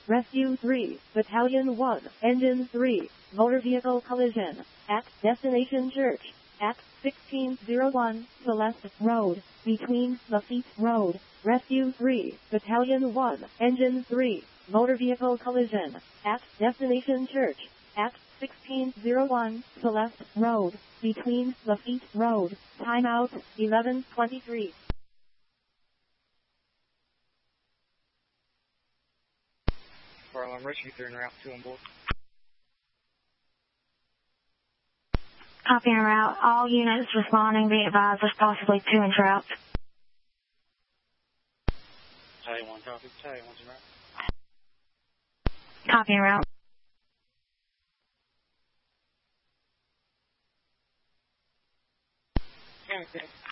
Rescue 3, Battalion 1, Engine 3, motor vehicle collision, at Destination Church, at 1601 Celeste Road, between Lafitte Road. Rescue 3, Battalion 1, Engine 3, motor vehicle collision, at Destination Church, at 1601 Celeste Road, between Lafitte Road. Timeout, 11:23. Alarm Rescue 3 en route, 2 on board. Copy en route. All units responding, be advised there's possibly 2 en route. Battalion 1 copy. Battalion 1's en route. Copy en route. Okay.